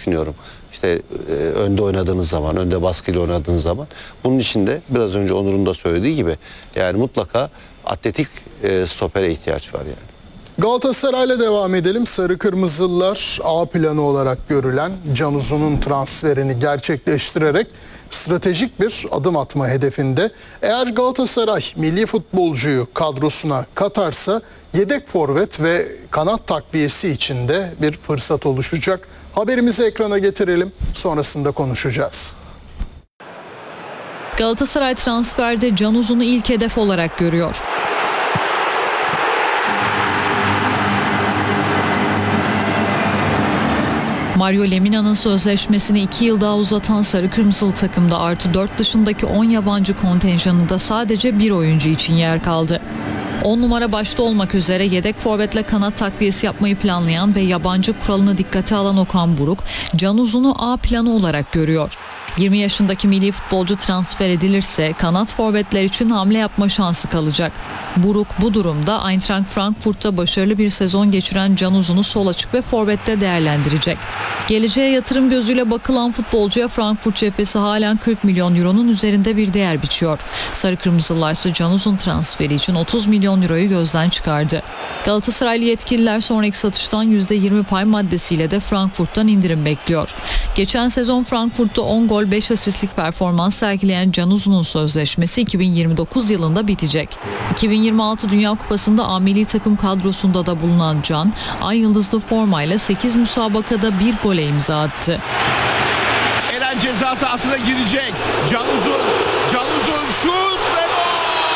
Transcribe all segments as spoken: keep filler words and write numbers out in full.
düşünüyorum. İşte e, önde oynadığınız zaman, önde baskıyla oynadığınız zaman. Bunun için de biraz önce Onur'un da söylediği gibi yani mutlaka atletik e, stopere ihtiyaç var yani. Galatasaray'la devam edelim. Sarı Kırmızılılar A planı olarak görülen Can Uzun'un transferini gerçekleştirerek stratejik bir adım atma hedefinde. Eğer Galatasaray milli futbolcuyu kadrosuna katarsa yedek forvet ve kanat takviyesi için de bir fırsat oluşacak. Haberimizi ekrana getirelim, sonrasında konuşacağız. Galatasaray transferde Can Uzun'u ilk hedef olarak görüyor. Mario Lemina'nın sözleşmesini iki yıl daha uzatan Sarı Kırmızılı takımda artı dört dışındaki on yabancı kontenjanında sadece bir oyuncu için yer kaldı. on numara başta olmak üzere yedek forvetle kanat takviyesi yapmayı planlayan ve yabancı kuralını dikkate alan Okan Buruk, Can Uzun'u A planı olarak görüyor. yirmi yaşındaki milli futbolcu transfer edilirse kanat forvetler için hamle yapma şansı kalacak. Buruk bu durumda Eintracht Frankfurt'ta başarılı bir sezon geçiren Can Uzun'u sol açık ve forvette değerlendirecek. Geleceğe yatırım gözüyle bakılan futbolcuya Frankfurt cephesi halen kırk milyon euronun üzerinde bir değer biçiyor. Sarı Kırmızılar ise Can Uzun transferi için otuz milyon euroyu gözden çıkardı. Galatasaraylı yetkililer sonraki satıştan yüzde yirmi pay maddesiyle de Frankfurt'tan indirim bekliyor. Geçen sezon Frankfurt'ta on gol beş asistlik performans sergileyen Can Uzun'un sözleşmesi iki bin yirmi dokuz yılında bitecek. iki bin yirmi altı Dünya Kupası'nda A milli takım kadrosunda da bulunan Can, ay yıldızlı formayla sekiz müsabakada bir gole imza attı. Eren ceza sahasına girecek. Can Uzun, Can Uzun şut ve gol!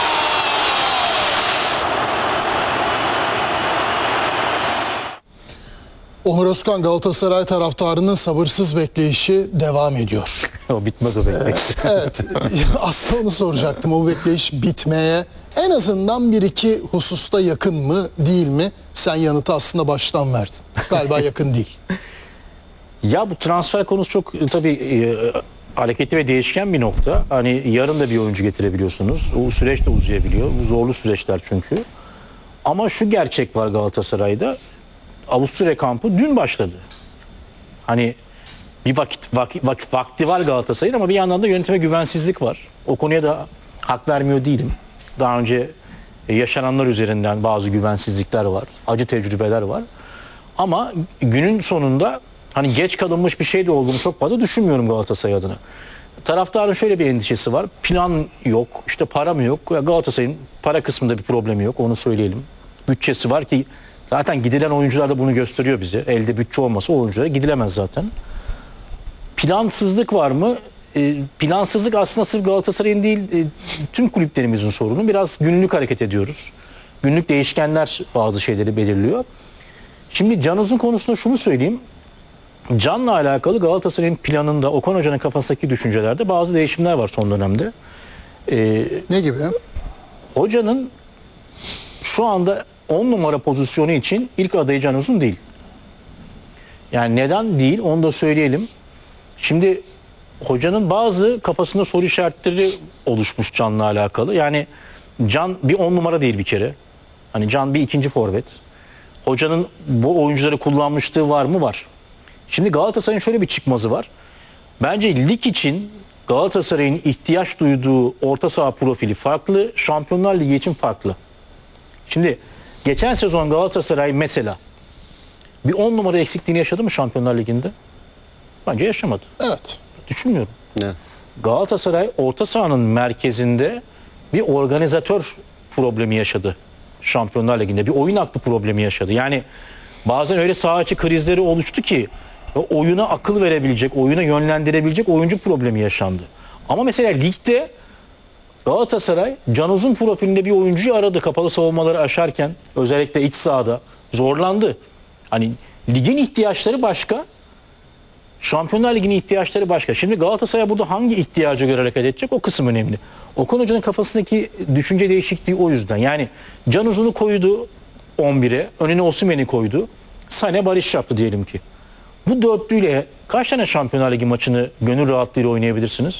Onur Özkan, Galatasaray taraftarının sabırsız bekleyişi devam ediyor. O bitmez o bekleyiş. Evet, aslında onu soracaktım. O bekleyiş bitmeye en azından bir iki hususta yakın mı değil mi? Sen yanıtı aslında baştan verdin. Galiba yakın değil. Ya bu transfer konusu çok tabii e, hareketli ve değişken bir nokta. Hani yarın da bir oyuncu getirebiliyorsunuz. O süreç de uzayabiliyor. Bu zorlu süreçler çünkü. Ama şu gerçek var Galatasaray'da. Avusturya kampı dün başladı. Hani bir vakit, vakit, vakit vakti var Galatasaray'ın ama bir yandan da yönetime güvensizlik var. O konuya da hak vermiyor değilim. Daha önce yaşananlar üzerinden bazı güvensizlikler var. Acı tecrübeler var. Ama günün sonunda hani geç kalınmış bir şey de olduğunu çok fazla düşünmüyorum Galatasaray adına. Taraftarın şöyle bir endişesi var. Plan yok, işte para mı yok? Galatasaray'ın para kısmında bir problemi yok, onu söyleyelim. Bütçesi var ki zaten gidilen oyuncular da bunu gösteriyor bize. Elde bütçe olmasa o oyunculara gidilemez zaten. Plansızlık var mı? E, plansızlık aslında sırf Galatasaray'ın değil, e, tüm kulüplerimizin sorunu. Biraz günlük hareket ediyoruz. Günlük değişkenler bazı şeyleri belirliyor. Şimdi Can Uzun konusunda şunu söyleyeyim. Can'la alakalı Galatasaray'ın planında, Okan Hoca'nın kafasındaki düşüncelerde bazı değişimler var son dönemde. E, Ne gibi? Hocanın şu anda on numara pozisyonu için ilk adayı Can Uzun değil. Yani neden değil onu da söyleyelim. Şimdi hocanın bazı kafasında soru işaretleri oluşmuş Can'la alakalı. Yani Can bir on numara değil bir kere. Hani Can bir ikinci forvet. Hocanın bu oyuncuları kullanmışlığı var mı? Var. Şimdi Galatasaray'ın şöyle bir çıkmazı var. Bence lig için Galatasaray'ın ihtiyaç duyduğu orta saha profili farklı, Şampiyonlar Ligi için farklı. Şimdi geçen sezon Galatasaray mesela bir on numara eksikliğini yaşadı mı Şampiyonlar Ligi'nde? Bence yaşamadı. Evet. Düşünmüyorum. Ne? Galatasaray orta sahanın merkezinde bir organizatör problemi yaşadı. Şampiyonlar Ligi'nde bir oyun aklı problemi yaşadı. Yani bazen öyle saha içi krizleri oluştu ki oyuna akıl verebilecek, oyuna yönlendirebilecek oyuncu problemi yaşandı. Ama mesela ligde Galatasaray Can Uzun profilinde bir oyuncuyu aradı. Kapalı savunmaları aşarken özellikle iç sahada zorlandı. Hani ligin ihtiyaçları başka, Şampiyonlar Ligi'nin ihtiyaçları başka. Şimdi Galatasaray burada hangi ihtiyaca göre hareket edecek, o kısım önemli. Okan Hoca'nın kafasındaki düşünce değişikliği o yüzden. Yani Can Uzun'u koydu on bire, önüne Osimhen'i koydu. Sané Barış yaptı diyelim ki. Bu dörtlüyle kaç tane Şampiyonlar Ligi maçını gönül rahatlığıyla oynayabilirsiniz?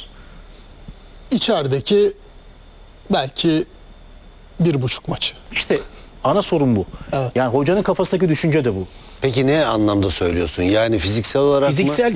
İçerideki belki bir buçuk maçı. İşte ana sorun bu. Evet. Yani hocanın kafasındaki düşünce de bu. Peki ne anlamda söylüyorsun? Yani fiziksel olarak Fiziksel mı?